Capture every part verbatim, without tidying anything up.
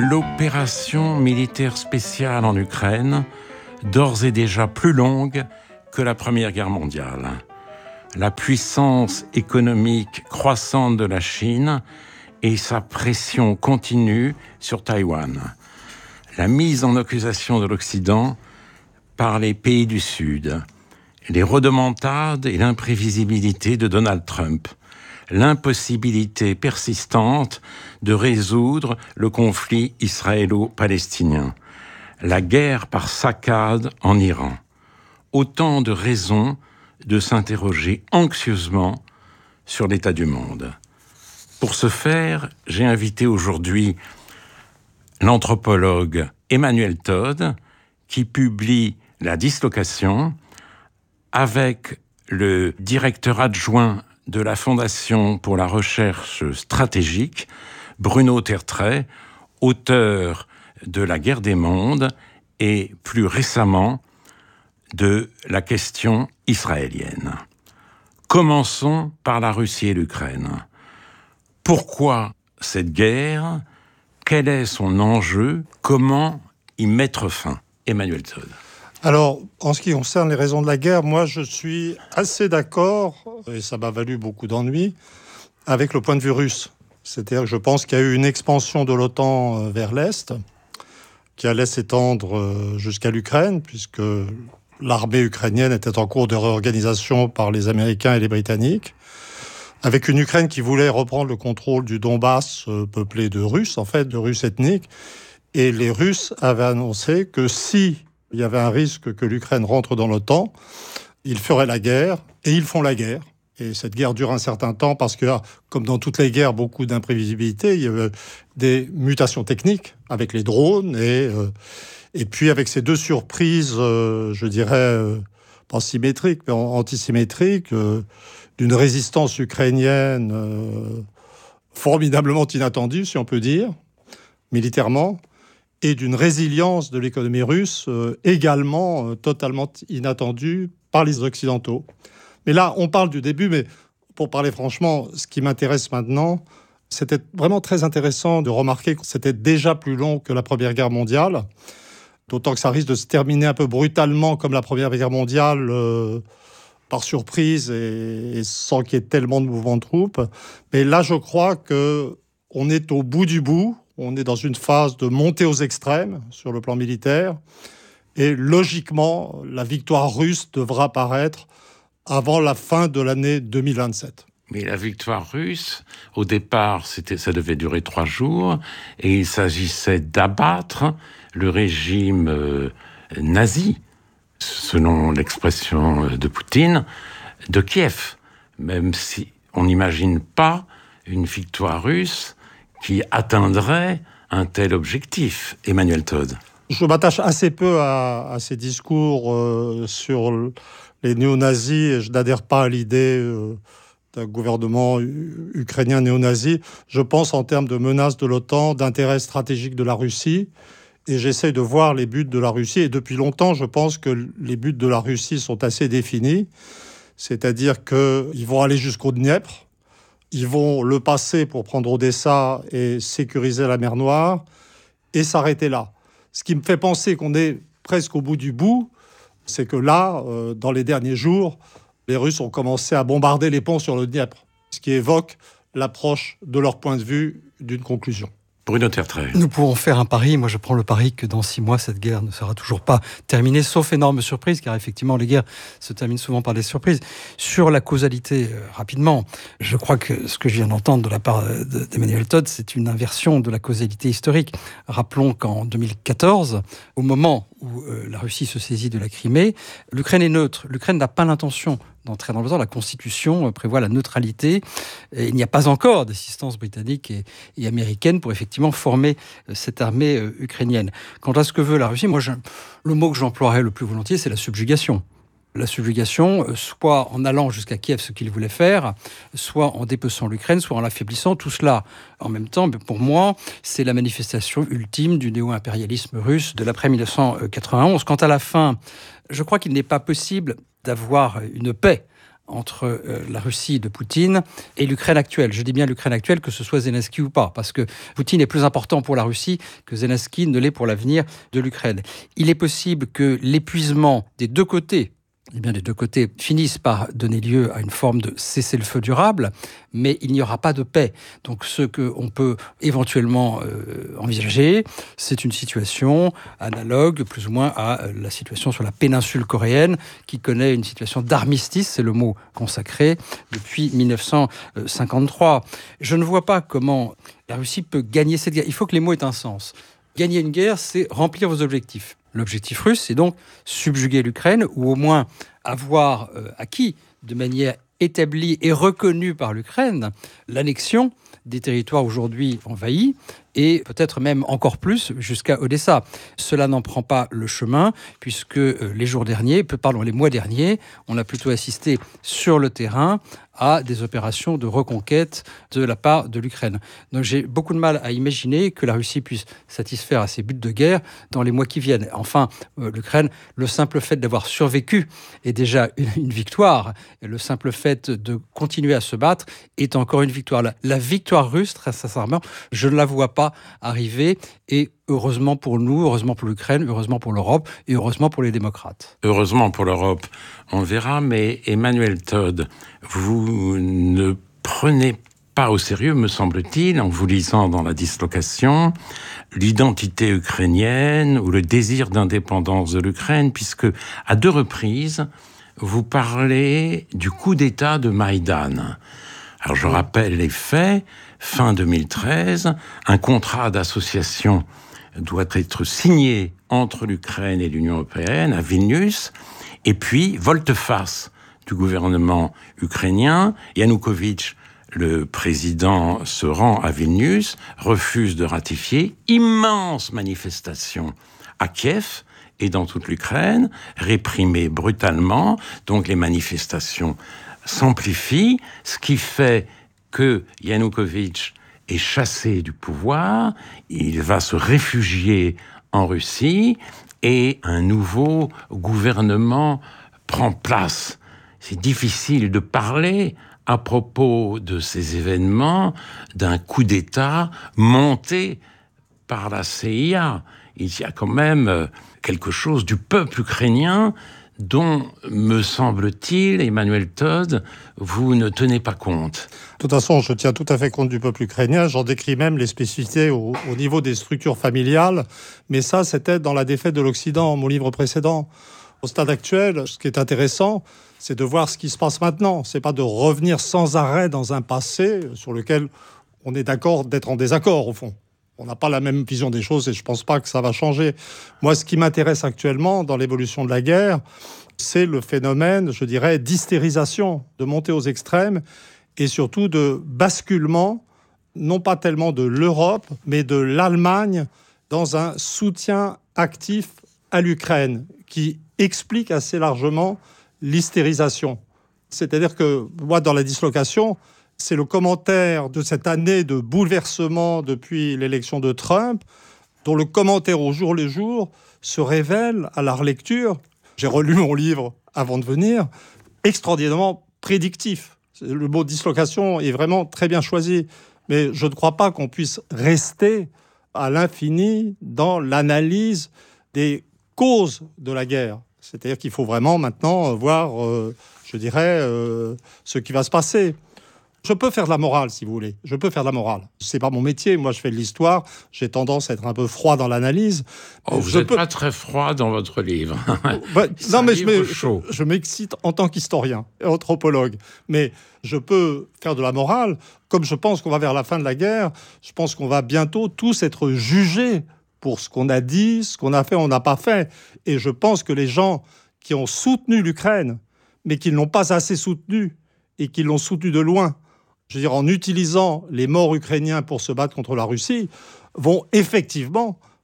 L'opération militaire spéciale en Ukraine, d'ores et déjà plus longue que la Première Guerre mondiale. La puissance économique croissante de la Chine et sa pression continue sur Taïwan. La mise en accusation de l'Occident par les pays du Sud. Les rodomontades et l'imprévisibilité de Donald Trump. L'impossibilité persistante de résoudre le conflit israélo-palestinien. La guerre par saccade en Iran. Autant de raisons de s'interroger anxieusement sur l'état du monde. Pour ce faire, j'ai invité aujourd'hui l'anthropologue Emmanuel Todd, qui publie La dislocation, avec le directeur adjoint de la Fondation pour la recherche stratégique, Bruno Tertrais, auteur de La guerre des mondes et plus récemment de la question israélienne. Commençons par la Russie et l'Ukraine. Pourquoi cette guerre ? Quel est son enjeu ? Comment y mettre fin ? Emmanuel Todd. Alors, en ce qui concerne les raisons de la guerre, moi je suis assez d'accord, et ça m'a valu beaucoup d'ennuis, avec le point de vue russe. C'est-à-dire que je pense qu'il y a eu une expansion de l'OTAN vers l'Est, qui allait s'étendre jusqu'à l'Ukraine, puisque l'armée ukrainienne était en cours de réorganisation par les Américains et les Britanniques, avec une Ukraine qui voulait reprendre le contrôle du Donbass, peuplé de Russes, en fait, de Russes ethniques, et les Russes avaient annoncé que si il y avait un risque que l'Ukraine rentre dans l'OTAN, ils feraient la guerre, et ils font la guerre. Et cette guerre dure un certain temps parce que, comme dans toutes les guerres, beaucoup d'imprévisibilité, il y avait des mutations techniques avec les drones, et, euh, et puis avec ces deux surprises, euh, je dirais, euh, pas symétriques, mais antisymétriques, euh, d'une résistance ukrainienne euh, formidablement inattendue, si on peut dire, militairement, et d'une résilience de l'économie russe euh, également euh, totalement inattendue par les Occidentaux. Mais là, on parle du début, mais pour parler franchement, ce qui m'intéresse maintenant, c'était vraiment très intéressant de remarquer que c'était déjà plus long que la Première Guerre mondiale, d'autant que ça risque de se terminer un peu brutalement comme la Première Guerre mondiale, euh, par surprise et, et sans qu'il y ait tellement de mouvements de troupes. Mais là, je crois qu'on est au bout du bout. On est dans une phase de montée aux extrêmes sur le plan militaire. Et logiquement, la victoire russe devra apparaître avant la fin de l'année deux mille vingt-sept. Mais la victoire russe, au départ, c'était, ça devait durer trois jours, et il s'agissait d'abattre le régime euh, nazi, selon l'expression de Poutine, de Kiev. Même si on n'imagine pas une victoire russe qui atteindrait un tel objectif. Emmanuel Todd. Je m'attache assez peu à, à ces discours euh, sur les néo-nazis et je n'adhère pas à l'idée euh, d'un gouvernement u- ukrainien néo-nazi. Je pense en termes de menaces de l'OTAN, d'intérêt stratégique de la Russie, et j'essaie de voir les buts de la Russie. Et depuis longtemps, je pense que les buts de la Russie sont assez définis, c'est-à-dire qu'ils vont aller jusqu'au Dniepr. Ils vont le passer pour prendre Odessa et sécuriser la mer Noire et s'arrêter là. Ce qui me fait penser qu'on est presque au bout du bout, c'est que là, euh, dans les derniers jours, les Russes ont commencé à bombarder les ponts sur le Dniepr, ce qui évoque l'approche de leur point de vue d'une conclusion. Bruno Tertrais. Nous pouvons faire un pari. Moi, je prends le pari que dans six mois, cette guerre ne sera toujours pas terminée, sauf énorme surprise, car effectivement, les guerres se terminent souvent par des surprises. Sur la causalité, euh, rapidement, je crois que ce que je viens d'entendre de la part d'Emmanuel Todd, c'est une inversion de la causalité historique. Rappelons qu'en deux mille quatorze, au moment où euh, la Russie se saisit de la Crimée, l'Ukraine est neutre. L'Ukraine n'a pas l'intention d'entrer dans l'OTAN. La Constitution prévoit la neutralité. Et il n'y a pas encore d'assistance britannique et, et américaine pour effectivement former cette armée euh, ukrainienne. Quant à ce que veut la Russie, moi, je, le mot que j'emploierais le plus volontiers, c'est la subjugation. La subjugation, euh, soit en allant jusqu'à Kiev, ce qu'il voulait faire, soit en dépeçant l'Ukraine, soit en l'affaiblissant. Tout cela, en même temps, pour moi, c'est la manifestation ultime du néo-impérialisme russe de l'après dix-neuf cent quatre-vingt-onze. Quant à la fin, je crois qu'il n'est pas possible d'avoir une paix entre euh, la Russie de Poutine et l'Ukraine actuelle. Je dis bien l'Ukraine actuelle, que ce soit Zelensky ou pas, parce que Poutine est plus important pour la Russie que Zelensky ne l'est pour l'avenir de l'Ukraine. Il est possible que l'épuisement des deux côtés, eh bien, les deux côtés finissent par donner lieu à une forme de cessez-le-feu durable, mais il n'y aura pas de paix. Donc ce qu'on peut éventuellement euh, envisager, c'est une situation analogue plus ou moins à la situation sur la péninsule coréenne, qui connaît une situation d'armistice, c'est le mot consacré, depuis dix-neuf cent cinquante-trois. Je ne vois pas comment la Russie peut gagner cette guerre. Il faut que les mots aient un sens. Gagner une guerre, c'est remplir vos objectifs. L'objectif russe, c'est donc subjuguer l'Ukraine, ou au moins avoir euh, acquis de manière établie et reconnue par l'Ukraine l'annexion des territoires aujourd'hui envahis, et peut-être même encore plus jusqu'à Odessa. Cela n'en prend pas le chemin, puisque euh, les jours derniers, pardon, les mois derniers, on a plutôt assisté sur le terrain à des opérations de reconquête de la part de l'Ukraine. Donc j'ai beaucoup de mal à imaginer que la Russie puisse satisfaire à ses buts de guerre dans les mois qui viennent. Enfin, euh, l'Ukraine, le simple fait d'avoir survécu est déjà une, une victoire. Et le simple fait de continuer à se battre est encore une victoire. La, la victoire russe, très sincèrement, je ne la vois pas arriver, et heureusement pour nous, heureusement pour l'Ukraine, heureusement pour l'Europe et heureusement pour les démocrates. Heureusement pour l'Europe, on verra, mais Emmanuel Todd, vous ne prenez pas au sérieux, me semble-t-il, en vous lisant dans La Dislocation, l'identité ukrainienne ou le désir d'indépendance de l'Ukraine, puisque à deux reprises, vous parlez du coup d'État de Maïdan. Alors je rappelle les faits. Fin deux mille treize, un contrat d'association doit être signé entre l'Ukraine et l'Union européenne à Vilnius, et puis volte-face du gouvernement ukrainien. Yanukovych, le président, se rend à Vilnius, refuse de ratifier. Immense manifestation à Kiev et dans toute l'Ukraine, réprimée brutalement. Donc les manifestations s'amplifient, ce qui fait que Yanukovych est chassé du pouvoir, il va se réfugier en Russie et un nouveau gouvernement prend place. C'est difficile de parler à propos de ces événements d'un coup d'État monté par la C I A. Il y a quand même quelque chose du peuple ukrainien dont, me semble-t-il, Emmanuel Todd, vous ne tenez pas compte. De toute façon, je tiens tout à fait compte du peuple ukrainien. J'en décris même les spécificités au, au niveau des structures familiales. Mais ça, c'était dans la défaite de l'Occident, mon livre précédent. Au stade actuel, ce qui est intéressant, c'est de voir ce qui se passe maintenant. C'est pas de revenir sans arrêt dans un passé sur lequel on est d'accord d'être en désaccord, au fond. On n'a pas la même vision des choses et je ne pense pas que ça va changer. Moi, ce qui m'intéresse actuellement dans l'évolution de la guerre, c'est le phénomène, je dirais, d'hystérisation, de montée aux extrêmes et surtout de basculement, non pas tellement de l'Europe, mais de l'Allemagne dans un soutien actif à l'Ukraine qui explique assez largement l'hystérisation. C'est-à-dire que moi, dans La Dislocation, c'est le commentaire de cette année de bouleversement depuis l'élection de Trump, dont le commentaire au jour le jour se révèle à la relecture. J'ai relu mon livre avant de venir, extraordinairement prédictif. Le mot dislocation est vraiment très bien choisi, mais je ne crois pas qu'on puisse rester à l'infini dans l'analyse des causes de la guerre. C'est-à-dire qu'il faut vraiment maintenant voir, euh, je dirais, euh, ce qui va se passer. Je peux faire de la morale, si vous voulez. Je peux faire de la morale. C'est pas mon métier. Moi, je fais de l'histoire. J'ai tendance à être un peu froid dans l'analyse. Oh, vous n'êtes peux... pas très froid dans votre livre. bah, non, mais je, je, je m'excite en tant qu'historien et anthropologue. Mais je peux faire de la morale. Comme je pense qu'on va vers la fin de la guerre, je pense qu'on va bientôt tous être jugés pour ce qu'on a dit, ce qu'on a fait, on n'a pas fait. Et je pense que les gens qui ont soutenu l'Ukraine, mais qui ne l'ont pas assez soutenu et qui l'ont soutenu de loin, je veux dire, en utilisant les morts ukrainiens pour se battre contre la Russie, vont effectivement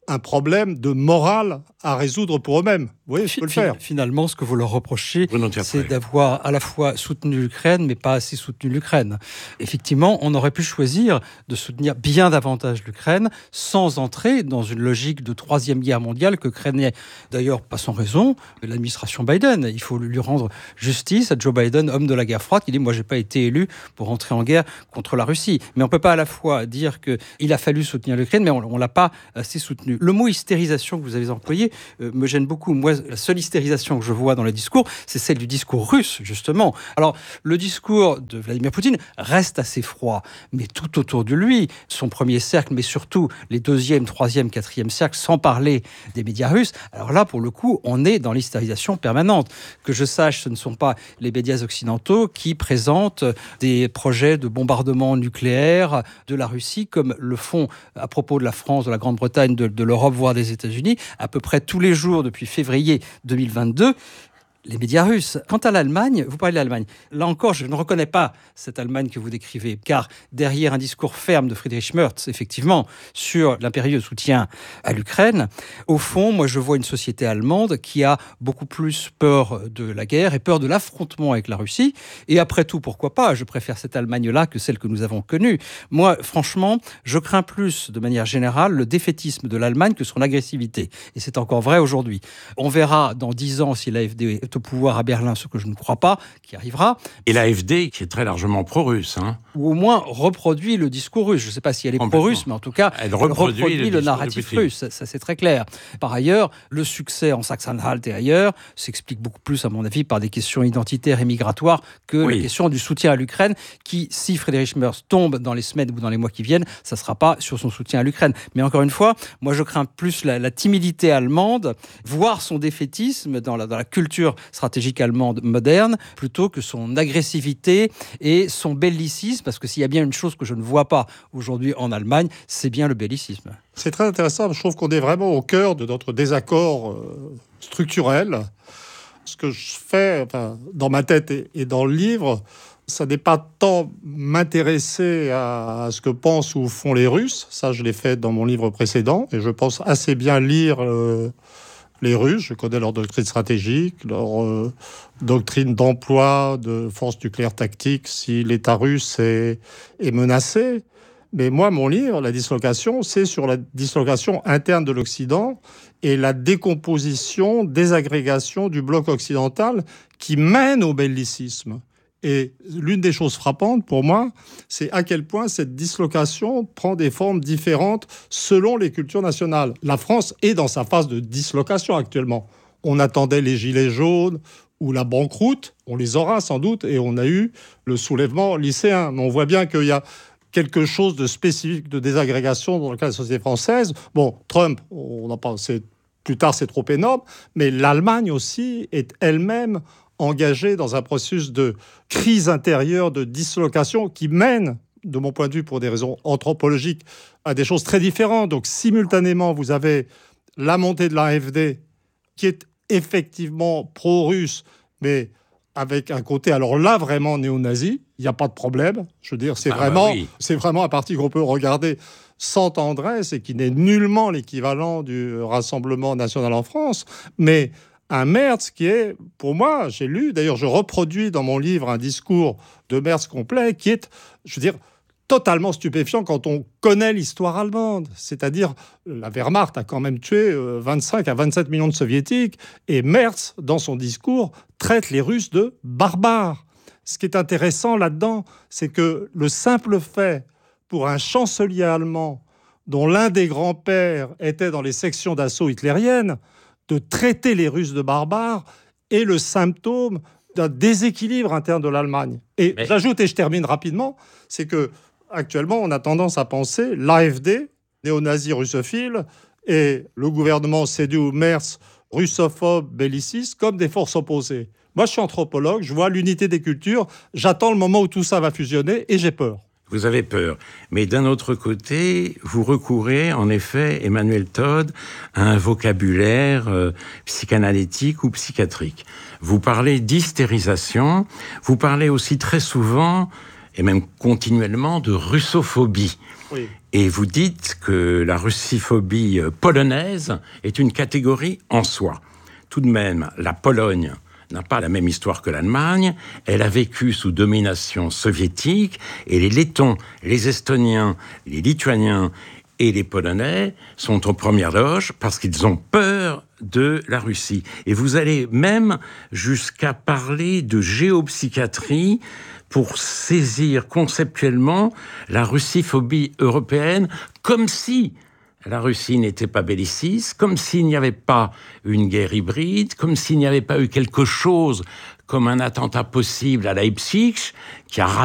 un problème de morale à résoudre pour eux-mêmes. Vous voyez, je peux le faire. Finalement, ce que vous leur reprochez, c'est d'avoir à la fois soutenu l'Ukraine, mais pas assez soutenu l'Ukraine. Effectivement, on aurait pu choisir de soutenir bien davantage l'Ukraine sans entrer dans une logique de troisième guerre mondiale que craignait, d'ailleurs, pas sans raison, l'administration Biden. Il faut lui rendre justice à Joe Biden, homme de la guerre froide, qui dit « Moi, j'ai pas été élu pour entrer en guerre contre la Russie ». Mais on peut pas à la fois dire qu'il a fallu soutenir l'Ukraine, mais on, on l'a pas assez soutenu. Le mot hystérisation que vous avez employé euh, me gêne beaucoup. Moi, la seule hystérisation que je vois dans les discours, c'est celle du discours russe, justement. Alors, le discours de Vladimir Poutine reste assez froid, mais tout autour de lui, son premier cercle, mais surtout les deuxième, troisième, quatrième cercles, sans parler des médias russes, alors là, pour le coup, on est dans l'hystérisation permanente. Que je sache, ce ne sont pas les médias occidentaux qui présentent des projets de bombardement nucléaire de la Russie, comme le font à propos de la France, de la Grande-Bretagne, de, de l'Europe, voire des États-Unis, à peu près tous les jours depuis février deux mille vingt-deux, les médias russes. Quant à l'Allemagne, vous parlez de l'Allemagne. Là encore, je ne reconnais pas cette Allemagne que vous décrivez, car derrière un discours ferme de Friedrich Merz, effectivement, sur l'impérieux soutien à l'Ukraine, au fond, moi, je vois une société allemande qui a beaucoup plus peur de la guerre et peur de l'affrontement avec la Russie. Et après tout, pourquoi pas ? Je préfère cette Allemagne-là que celle que nous avons connue. Moi, franchement, je crains plus, de manière générale, le défaitisme de l'Allemagne que son agressivité. Et c'est encore vrai aujourd'hui. On verra dans dix ans si l'A F D est au pouvoir à Berlin, ce que je ne crois pas, qui arrivera. Et l'A F D, qui est très largement pro-russe. Hein. Ou au moins reproduit le discours russe. Je ne sais pas si elle est pro-russe, mais en tout cas, elle elle reproduit, reproduit le, le narratif russe. Ça, ça, c'est très clair. Par ailleurs, le succès en Saxe-Anhalt et ailleurs s'explique beaucoup plus, à mon avis, par des questions identitaires et migratoires que oui. la question du soutien à l'Ukraine, qui, si Friedrich Merz tombe dans les semaines ou dans les mois qui viennent, ça ne sera pas sur son soutien à l'Ukraine. Mais encore une fois, moi, je crains plus la, la timidité allemande, voire son défaitisme dans la, dans la culture stratégique allemande moderne, plutôt que son agressivité et son bellicisme, parce que s'il y a bien une chose que je ne vois pas aujourd'hui en Allemagne, c'est bien le bellicisme. C'est très intéressant, je trouve qu'on est vraiment au cœur de notre désaccord euh, structurel. Ce que je fais enfin, dans ma tête et, et dans le livre, ça n'est pas tant m'intéresser à, à ce que pensent ou font les Russes, ça je l'ai fait dans mon livre précédent, et je pense assez bien lire euh, les Russes, je connais leur doctrine stratégique, leur euh, doctrine d'emploi de forces nucléaires tactiques si l'État russe est, est menacé. Mais moi, mon livre, La dislocation, c'est sur la dislocation interne de l'Occident et la décomposition, désagrégation du bloc occidental qui mène au bellicisme. Et l'une des choses frappantes pour moi, c'est à quel point cette dislocation prend des formes différentes selon les cultures nationales. La France est dans sa phase de dislocation actuellement. On attendait les gilets jaunes ou la banqueroute, on les aura sans doute, et on a eu le soulèvement lycéen. Mais on voit bien qu'il y a quelque chose de spécifique de désagrégation dans le cas de la société française. Bon, Trump, on en parle, c'est, plus tard c'est trop énorme, mais l'Allemagne aussi est elle-même engagée dans un processus de crise intérieure, de dislocation qui mène, de mon point de vue, pour des raisons anthropologiques, à des choses très différentes. Donc, simultanément, vous avez la montée de l'A F D, qui est effectivement pro-russe, mais avec un côté, alors là, vraiment néo-nazi. Il n'y a pas de problème. Je veux dire, c'est, ah vraiment, bah oui. c'est vraiment un parti qu'on peut regarder sans tendresse et qui n'est nullement l'équivalent du Rassemblement national en France. Mais un Merz qui est, pour moi, j'ai lu, d'ailleurs, je reproduis dans mon livre un discours de Merz complet qui est, je veux dire, totalement stupéfiant quand on connaît l'histoire allemande. C'est-à-dire, la Wehrmacht a quand même tué vingt-cinq à vingt-sept millions de soviétiques et Merz, dans son discours, traite les Russes de barbares. Ce qui est intéressant là-dedans, c'est que le simple fait pour un chancelier allemand dont l'un des grands-pères était dans les sections d'assaut hitlériennes, de traiter les Russes de barbares est le symptôme d'un déséquilibre interne de l'Allemagne. Et Mais... j'ajoute, et je termine rapidement, c'est que actuellement, on a tendance à penser l'A F D, néo-nazi russophile, et le gouvernement C D U Merz, russophobe, belliciste, comme des forces opposées. Moi, je suis anthropologue, je vois l'unité des cultures, j'attends le moment où tout ça va fusionner, et j'ai peur. Vous avez peur. Mais d'un autre côté, vous recourez, en effet, Emmanuel Todd, à un vocabulaire euh, psychanalytique ou psychiatrique. Vous parlez d'hystérisation, vous parlez aussi très souvent et même continuellement, de russophobie. Oui. Et vous dites que la russophobie polonaise est une catégorie en soi. Tout de même, la Pologne n'a pas la même histoire que l'Allemagne. Elle a vécu sous domination soviétique, et les Lettons, les Estoniens, les Lituaniens et les Polonais sont aux premières loges parce qu'ils ont peur de la Russie. Et vous allez même jusqu'à parler de géopsychiatrie pour saisir conceptuellement la russophobie européenne, comme si la Russie n'était pas belliciste, comme s'il n'y avait pas une guerre hybride, comme s'il n'y avait pas eu quelque chose comme un attentat possible à Leipzig, qui a